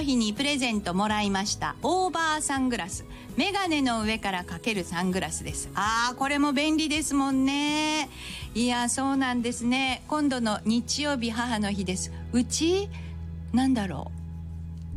日にプレゼントもらいましたオーバーサングラス、メガネの上からかけるサングラスです。これも便利ですもんね。いや、そうなんですね。今度の日曜日母の日です。うちなんだろ